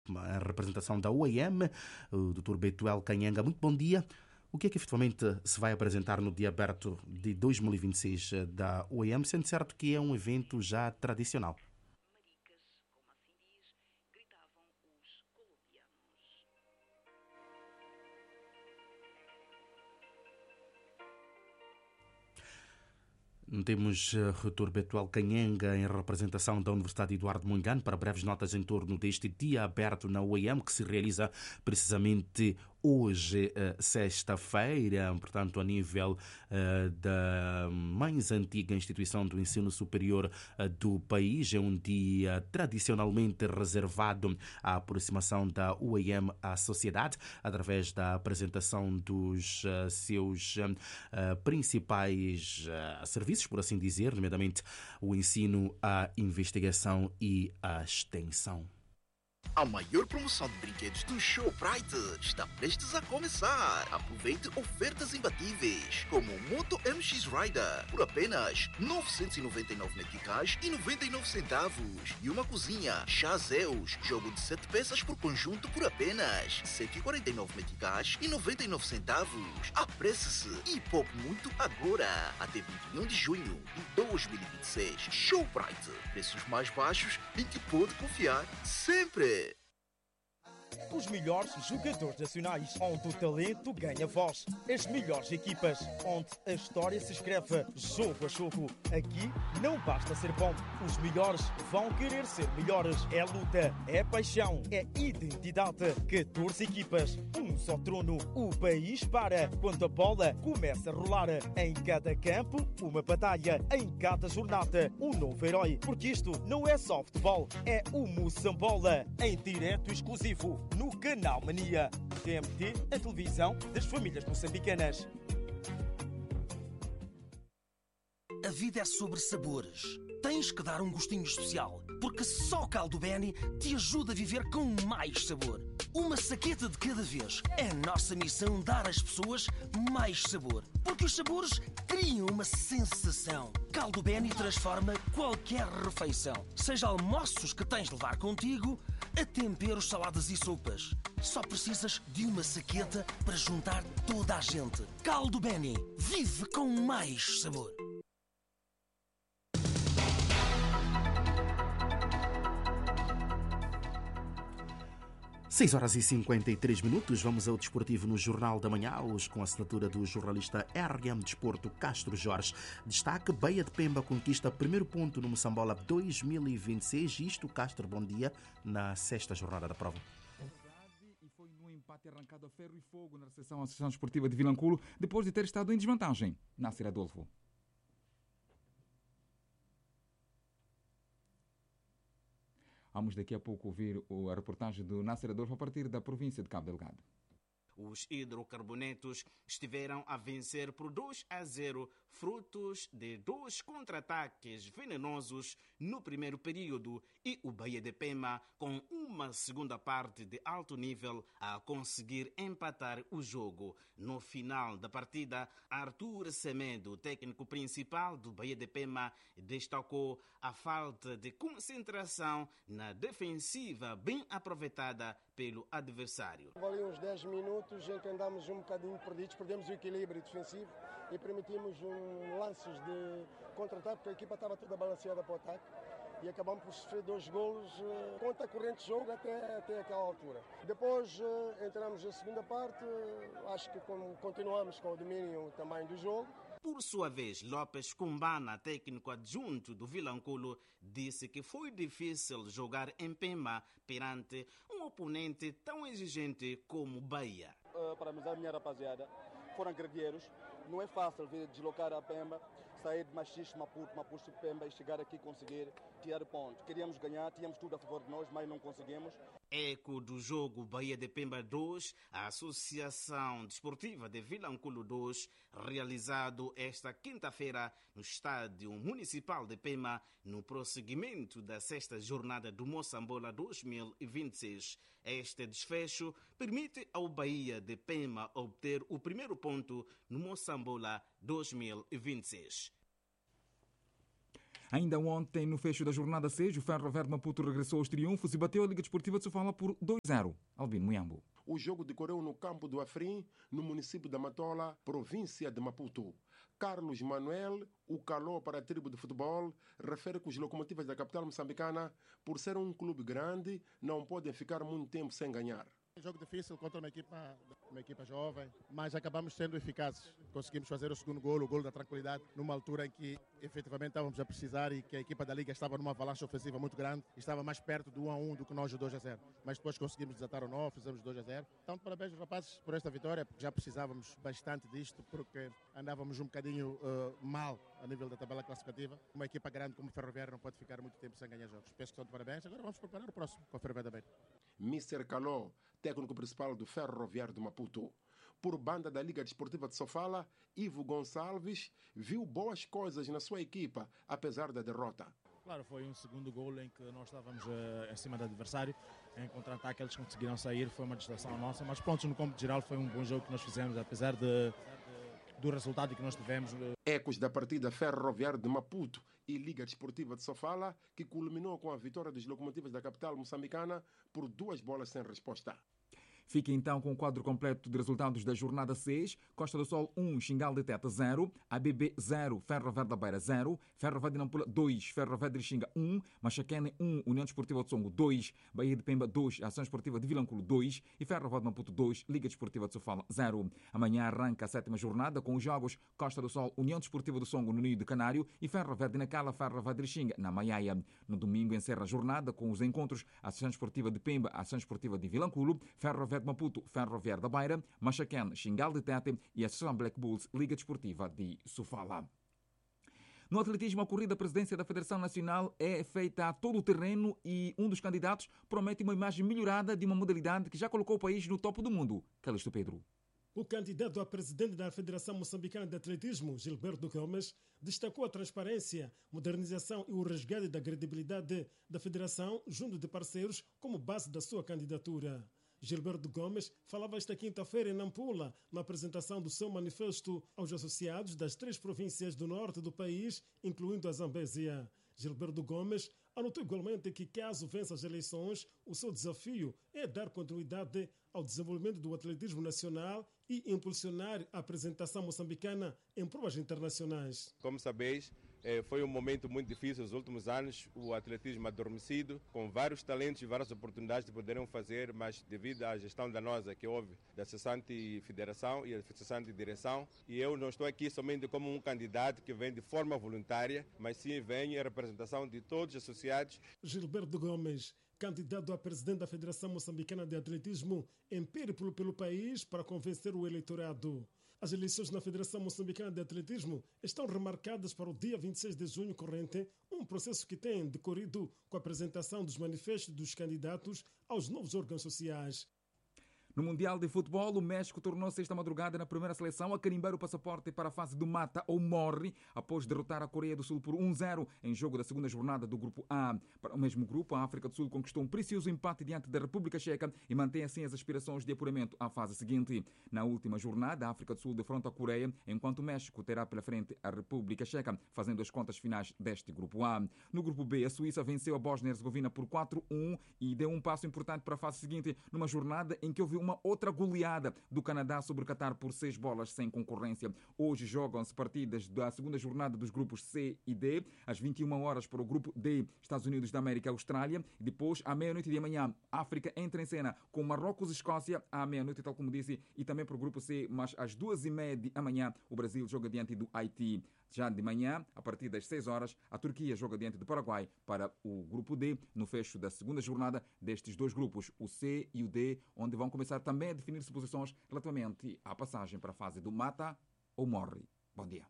em representação da UAM, o Dr. Betuel Canhenga. Muito bom dia. O que é que efetivamente se vai apresentar no dia aberto de 2026 da UAM, sendo certo que é um evento já tradicional? Temos Dr. Betuel Canhenga em representação da Universidade Eduardo Mondlane para breves notas em torno deste dia aberto na UAM, que se realiza precisamente hoje, sexta-feira, portanto, a nível da mais antiga instituição do ensino superior do país. É um dia tradicionalmente reservado à aproximação da UAM à sociedade, através da apresentação dos seus principais serviços, por assim dizer, nomeadamente o ensino, a investigação e a extensão. A maior promoção de brinquedos do Showprite está prestes a começar. Aproveite ofertas imbatíveis, como o Moto MX Rider por apenas 999 meticais e 99 centavos. E uma cozinha Chazeus, jogo de 7 peças por conjunto por apenas 149 meticais e 99 centavos. Apresse-se e poupe muito agora. Até 21 de junho de 2026. Showprite, preços mais baixos em que pode confiar sempre. Os melhores jogadores nacionais, onde o talento ganha voz. As melhores equipas, onde a história se escreve jogo a jogo. Aqui não basta ser bom. Os melhores vão querer ser melhores. É luta, é paixão, é identidade. 14 equipas, um só trono. O país para quando a bola começa a rolar. Em cada campo, uma batalha. Em cada jornada, um novo herói. Porque isto não é só futebol, é o Moçambola. Em direto exclusivo no Canal Mania. TMT, a televisão das famílias moçambicanas. A vida é sobre sabores. Tens que dar um gostinho especial, porque só Caldo Beni te ajuda a viver com mais sabor. Uma saqueta de cada vez. É nossa missão dar às pessoas mais sabor, porque os sabores criam uma sensação. Caldo Beni transforma qualquer refeição, seja almoços que tens de levar contigo, a temperos, saladas e sopas. Só precisas de uma saqueta para juntar toda a gente. Caldo Beni, vive com mais sabor. 6h53. Vamos ao desportivo no Jornal da Manhã, hoje com a assinatura do jornalista RM Desporto Castro Jorge. Destaque: Baía de Pemba conquista primeiro ponto no Moçambola 2026. Isto, Castro, bom dia, na sexta jornada da prova. E foi no empate arrancado a ferro e fogo na recepção à Associação Esportiva de Vilanculo, depois de ter estado em desvantagem. Nasser Adolfo. Vamos daqui a pouco ouvir a reportagem do Nasser Adolfo a partir da província de Cabo Delgado. Os hidrocarbonetos estiveram a vencer por 2-0, frutos de 2 contra-ataques venenosos no primeiro período, e o Baía de Pemba, com uma segunda parte de alto nível, a conseguir empatar o jogo. No final da partida, Arthur Semedo, técnico principal do Baía de Pemba, destacou a falta de concentração na defensiva bem aproveitada pelo adversário. Ali uns 10 minutos em que andámos um bocadinho perdidos, perdemos o equilíbrio defensivo e permitimos lances de contra-ataque, porque a equipa estava toda balanceada para o ataque e acabamos por sofrer 2 golos contra a corrente de jogo até aquela altura. Depois entramos na segunda parte, acho que continuamos com o domínio também do jogo. Por sua vez, Lopes Kumbana, técnico adjunto do Vilanculo, disse que foi difícil jogar em Pemba perante um oponente tão exigente como Bahia. Parabenizar a minha rapaziada, foram guerreiros, não é fácil vir deslocar a Pemba, sair de Machixe, Maputo, Pemba e chegar aqui e conseguir tirar pontos. Queríamos ganhar, tínhamos tudo a favor de nós, mas não conseguimos. Eco do jogo Baía de Pemba 2, a Associação Desportiva de Vilanculo 2, realizado esta quinta-feira no Estádio Municipal de Pemba, no prosseguimento da 6ª jornada do Moçambola 2026. Este desfecho permite ao Baía de Pemba obter o primeiro ponto no Moçambola 2026. Ainda ontem, no fecho da jornada 6, o Ferro Verde Maputo regressou aos triunfos e bateu a Liga Desportiva de Sofala por 2-0. Albino Muyambo. O jogo decorreu no campo do Afrim, no município da Matola, província de Maputo. Carlos Manuel, o calor para a tribo de futebol, refere que os Locomotivas da capital moçambicana, por ser um clube grande, não podem ficar muito tempo sem ganhar. Um jogo difícil contra uma equipa jovem, mas acabamos sendo eficazes. Conseguimos fazer o segundo golo, o golo da tranquilidade, numa altura em que efetivamente estávamos a precisar e que a equipa da Liga estava numa avalanche ofensiva muito grande e estava mais perto do 1-1 do que nós do 2-0. Mas depois conseguimos desatar o nó, fizemos 2-0. Então, parabéns aos rapazes por esta vitória, porque já precisávamos bastante disto, porque andávamos um bocadinho mal a nível da tabela classificativa. Uma equipa grande como o Ferroviário não pode ficar muito tempo sem ganhar jogos. Penso que estão de parabéns. Agora vamos preparar o próximo com a Ferroviária da Beira. Mr. Caló, técnico principal do Ferroviário de Maputo. Por banda da Liga Desportiva de Sofala, Ivo Gonçalves viu boas coisas na sua equipa, apesar da derrota. Claro, foi um segundo gol em que nós estávamos em cima do adversário. Em contra-ataque eles conseguiram sair, foi uma distração nossa. Mas pronto, no campo geral foi um bom jogo que nós fizemos, apesar do resultado que nós tivemos. Ecos da partida Ferroviário de Maputo e Liga Desportiva de Sofala, que culminou com a vitória dos Locomotivas da capital moçambicana por 2 bolas sem resposta. Fica então com o quadro completo de resultados da jornada 6. Costa do Sol 1, Xingal de Teta 0, ABB 0, Ferro Verde da Beira 0, Ferro Verde de Nampula 2, Ferro Verde de Xinga 1, Machaquene 1, União Desportiva de Songo 2, Bahia de Pemba 2, Ação Esportiva de Vilanculo 2 e Ferro Verde de Maputo 2, Liga Desportiva de Sofala 0. Amanhã arranca a 7ª jornada com os jogos Costa do Sol, União Desportiva do Songo no Ninho de Canário e Ferro Verde na Cala, Ferro Verde de Xinga na Maiaia. No domingo encerra a jornada com os encontros Ação Esportiva de Pemba, Ação Esportiva de Vilanculo, Ferro Verde de Maputo, Ferro Verde da Beira, Machaquene, Xingal de Tete e a Associação Black Bulls, Liga Desportiva de Sofala. No atletismo, a corrida à presidência da Federação Nacional é feita a todo o terreno e um dos candidatos promete uma imagem melhorada de uma modalidade que já colocou o país no topo do mundo. Calixto Pedro. O candidato a presidente da Federação Moçambicana de Atletismo, Gilberto Gomes, destacou a transparência, modernização e o resgate da credibilidade da Federação junto de parceiros como base da sua candidatura. Gilberto Gomes falava esta quinta-feira em Nampula, na apresentação do seu manifesto aos associados das 3 províncias do norte do país, incluindo a Zambésia. Gilberto Gomes anotou igualmente que, caso vença as eleições, o seu desafio é dar continuidade ao desenvolvimento do atletismo nacional e impulsionar a apresentação moçambicana em provas internacionais. Como sabeis, foi um momento muito difícil nos últimos anos, o atletismo adormecido, com vários talentos e várias oportunidades de poderem fazer, mas devido à gestão danosa que houve da cessante federação e da cessante direção, e eu não estou aqui somente como um candidato que vem de forma voluntária, mas sim venho em representação de todos os associados. Gilberto Gomes, candidato a presidente da Federação Moçambicana de Atletismo, em périplo pelo país para convencer o eleitorado. As eleições na Federação Moçambicana de Atletismo estão remarcadas para o dia 26 de junho corrente, um processo que tem decorrido com a apresentação dos manifestos dos candidatos aos novos órgãos sociais. No Mundial de Futebol, o México tornou-se esta madrugada na primeira seleção a carimbar o passaporte para a fase do mata ou morre, após derrotar a Coreia do Sul por 1-0 em jogo da segunda jornada do Grupo A. Para o mesmo grupo, a África do Sul conquistou um precioso empate diante da República Checa e mantém assim as aspirações de apuramento à fase seguinte. Na última jornada, a África do Sul defronta a Coreia, enquanto o México terá pela frente a República Checa, fazendo as contas finais deste Grupo A. No Grupo B, a Suíça venceu a Bósnia-Herzegovina por 4-1 e deu um passo importante para a fase seguinte, numa jornada em que houve uma outra goleada do Canadá sobre o Catar por 6 bolas sem concorrência. Hoje jogam-se partidas da segunda jornada dos grupos C e D, às 21 horas para o grupo D, Estados Unidos da América e Austrália, e depois, à meia-noite de amanhã, África entra em cena com Marrocos e Escócia, à meia-noite, tal como disse, e também para o grupo C, mas às 2h30 de amanhã, o Brasil joga diante do Haiti. Já de manhã, a partir das 6 horas, a Turquia joga diante do Paraguai para o grupo D, no fecho da segunda jornada destes 2 grupos, o C e o D, onde vão começar também a definir-se posições relativamente à passagem para a fase do mata ou morre. Bom dia.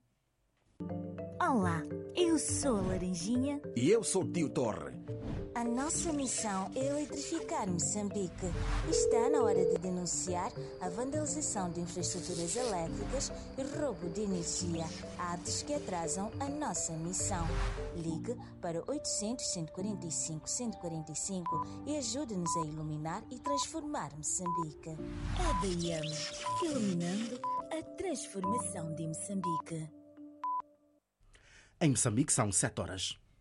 Olá, eu sou a Laranjinha. E eu sou o Tio Torre. A nossa missão é eletrificar Moçambique. Está na hora de denunciar a vandalização de infraestruturas elétricas e roubo de energia, atos que atrasam a nossa missão. Ligue para 800-145-145 e ajude-nos a iluminar e transformar Moçambique. ADM, iluminando a transformação de Moçambique. Em Moçambique são 7 horas.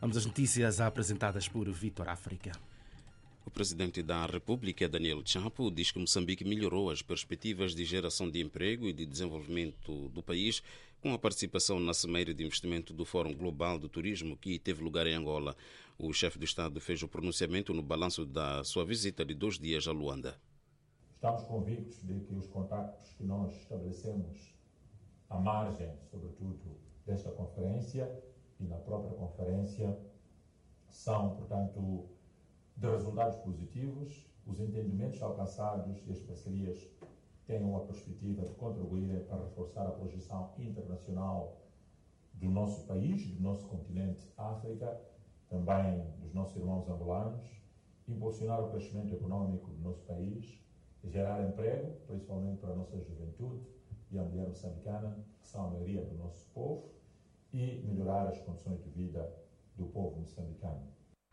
Vamos às notícias apresentadas por Vitor África. O presidente da República, Daniel Chapo, diz que Moçambique melhorou as perspectivas de geração de emprego e de desenvolvimento do país com a participação na Cimeira de Investimento do Fórum Global do Turismo, que teve lugar em Angola. O chefe do Estado fez o pronunciamento no balanço da sua visita de 2 dias a Luanda. Estamos convictos de que os contactos que nós estabelecemos à margem, sobretudo, desta conferência e na própria conferência são, portanto, de resultados positivos. Os entendimentos alcançados e as parcerias têm a perspectiva de contribuírem para reforçar a projeção internacional do nosso país, do nosso continente África, também dos nossos irmãos angolanos, impulsionar o crescimento econômico do nosso país, gerar emprego, principalmente para a nossa juventude e a mulher moçambicana, que são a maioria do nosso povo, e melhorar as condições de vida do povo moçambicano.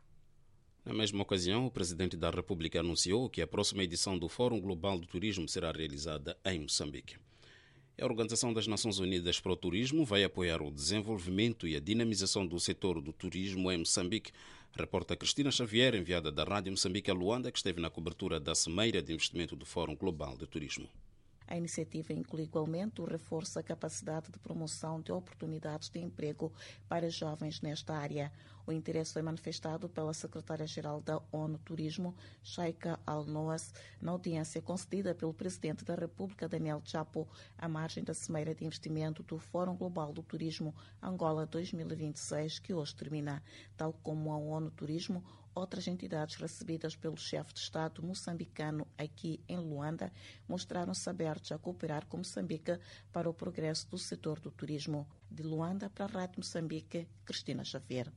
Na mesma ocasião, o presidente da República anunciou que a próxima edição do Fórum Global do Turismo será realizada em Moçambique. A Organização das Nações Unidas para o Turismo vai apoiar o desenvolvimento e a dinamização do setor do turismo em Moçambique. Reporta Cristina Xavier, enviada da Rádio Moçambique a Luanda, que esteve na cobertura da Cimeira de Investimento do Fórum Global de Turismo. A iniciativa inclui igualmente o reforço da capacidade de promoção de oportunidades de emprego para jovens nesta área. O interesse foi manifestado pela secretária-geral da ONU Turismo, Sheikha Al-Noas, na audiência concedida pelo presidente da República, Daniel Chapo, à margem da Cimeira de Investimento do Fórum Global do Turismo Angola 2026, que hoje termina. Tal como a ONU Turismo, outras entidades recebidas pelo chefe de Estado moçambicano aqui em Luanda mostraram-se abertos a cooperar com Moçambique para o progresso do setor do turismo. De Luanda para a Rádio Moçambique, Cristina Xavier.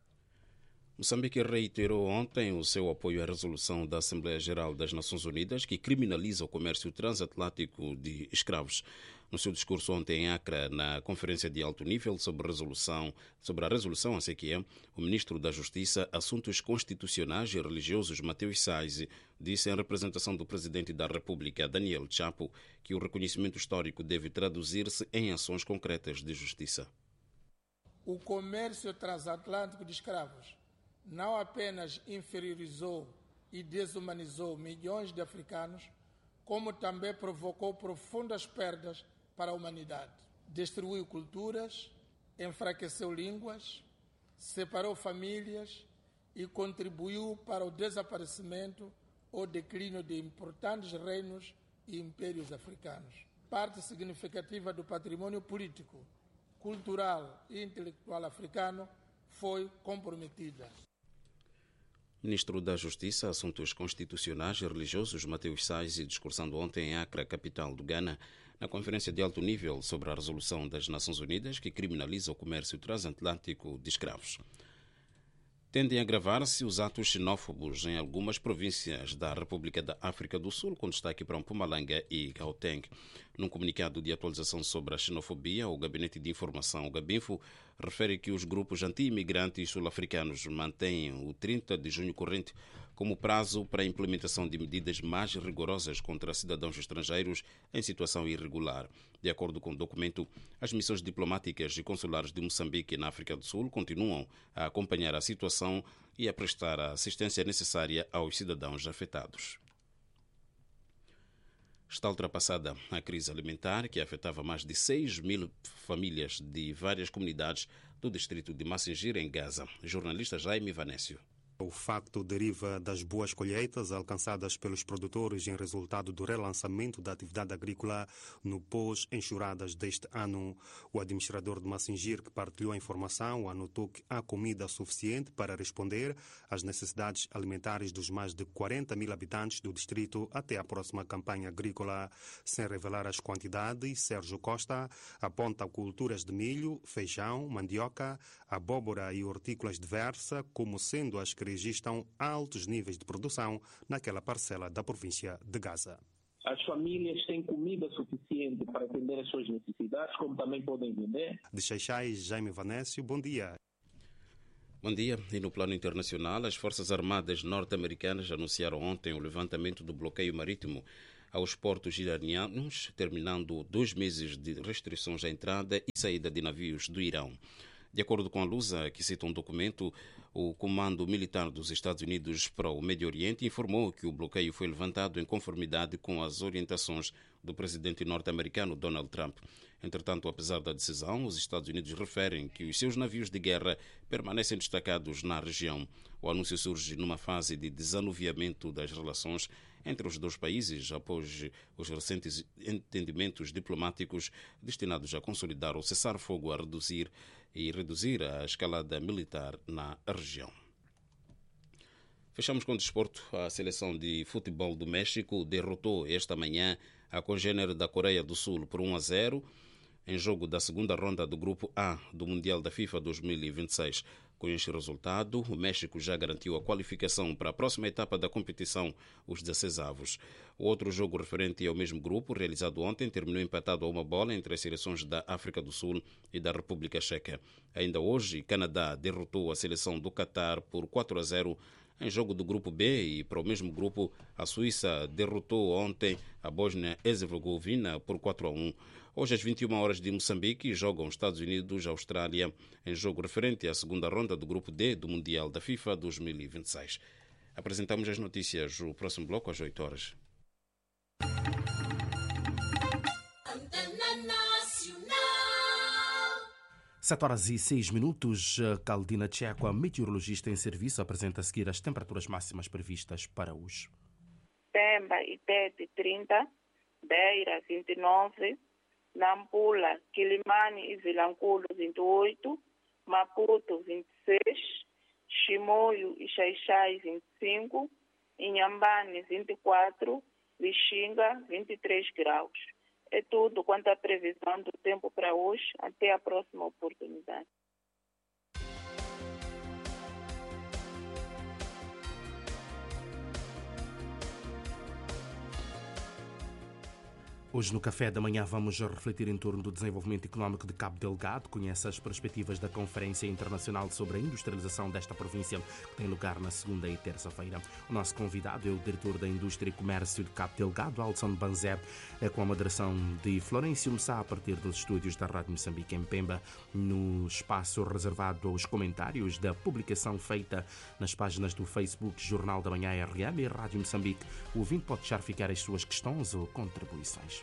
Moçambique reiterou ontem o seu apoio à resolução da Assembleia Geral das Nações Unidas que criminaliza o comércio transatlântico de escravos. No seu discurso ontem em Acra, na Conferência de Alto Nível sobre a resolução ACQM, o ministro da Justiça, Assuntos Constitucionais e Religiosos, Mateus Sais, disse em representação do presidente da República, Daniel Chapo, que o reconhecimento histórico deve traduzir-se em ações concretas de justiça. O comércio transatlântico de escravos não apenas inferiorizou e desumanizou milhões de africanos, como também provocou profundas perdas para a humanidade. Destruiu culturas, enfraqueceu línguas, separou famílias e contribuiu para o desaparecimento ou declínio de importantes reinos e impérios africanos. Parte significativa do patrimônio político, cultural e intelectual africano foi comprometida. Ministro da Justiça, Assuntos Constitucionais e Religiosos, Mateus Sais, discursando ontem em Acra, capital do Ghana, na Conferência de Alto Nível sobre a resolução das Nações Unidas que criminaliza o comércio transatlântico de escravos. Tendem a agravar-se os atos xenófobos em algumas províncias da República da África do Sul, com destaque para Mpumalanga e Gauteng. Num comunicado de atualização sobre a xenofobia, o Gabinete de Informação, o Gabinfo, refere que os grupos anti-imigrantes sul-africanos mantêm o 30 de junho corrente como prazo para a implementação de medidas mais rigorosas contra cidadãos estrangeiros em situação irregular. De acordo com o documento, as missões diplomáticas e consulares de Moçambique na África do Sul continuam a acompanhar a situação e a prestar a assistência necessária aos cidadãos afetados. Está ultrapassada a crise alimentar que afetava mais de 6.000 famílias de várias comunidades do distrito de Massingir, em Gaza. Jornalista Jaime Vanésio. O facto deriva das boas colheitas alcançadas pelos produtores em resultado do relançamento da atividade agrícola no pós-enxurradas deste ano. O administrador de Massingir, que partilhou a informação, anotou que há comida suficiente para responder às necessidades alimentares dos mais de 40.000 habitantes do distrito até a próxima campanha agrícola. Sem revelar as quantidades, Sérgio Costa aponta culturas de milho, feijão, mandioca, abóbora e hortícolas diversas como sendo as que registram altos níveis de produção naquela parcela da província de Gaza. As famílias têm comida suficiente para atender as suas necessidades, como também podem vender. De Xaixais, Jaime Vanésio, bom dia. Bom dia. E no plano internacional, as Forças Armadas norte-americanas anunciaram ontem o levantamento do bloqueio marítimo aos portos iranianos, terminando 2 meses de restrições à entrada e saída de navios do Irão. De acordo com a Lusa, que cita um documento, o Comando Militar dos Estados Unidos para o Médio Oriente informou que o bloqueio foi levantado em conformidade com as orientações do presidente norte-americano Donald Trump. Entretanto, apesar da decisão, os Estados Unidos referem que os seus navios de guerra permanecem destacados na região. O anúncio surge numa fase de desanuviamento das relações entre os dois países após os recentes entendimentos diplomáticos destinados a consolidar o cessar-fogo e reduzir a escalada militar na região. Fechamos com o desporto. A seleção de futebol do México derrotou esta manhã a congênere da Coreia do Sul por 1-0 em jogo da segunda ronda do Grupo A do Mundial da FIFA 2026. Com este resultado, o México já garantiu a qualificação para a próxima etapa da competição, os 16avos. O outro jogo referente ao mesmo grupo, realizado ontem, terminou empatado a 1 entre as seleções da África do Sul e da República Checa. Ainda hoje, Canadá derrotou a seleção do Catar por 4-0 em jogo do Grupo B, e para o mesmo grupo, a Suíça derrotou ontem a Bósnia-Herzegovina por 4-1. Hoje, às 21 horas de Moçambique, jogam Estados Unidos e Austrália em jogo referente à segunda ronda do Grupo D do Mundial da FIFA 2026. Apresentamos as notícias no próximo bloco às 8 horas. 7h06. Caldina Tcheco, a meteorologista em serviço, apresenta a seguir as temperaturas máximas previstas para hoje. Pemba e Tete 30, Beira 29, Nampula, Quilimane e Vilanculo 28, Maputo 26, Chimoio e Xaixai 25, Inhambane 24, Lixinga 23 graus. É tudo quanto à previsão do tempo para hoje. Até a próxima oportunidade. Hoje no Café da Manhã vamos refletir em torno do desenvolvimento económico de Cabo Delgado. Conhece as perspectivas da Conferência Internacional sobre a Industrialização desta província, que tem lugar na segunda e terça-feira. O nosso convidado é o diretor da Indústria e Comércio de Cabo Delgado, Alson Banzé, com a moderação de Florencio Messá, a partir dos estúdios da Rádio Moçambique em Pemba, no espaço reservado aos comentários da publicação feita nas páginas do Facebook Jornal da Manhã RM e Rádio Moçambique. O ouvinte pode deixar ficar as suas questões ou contribuições.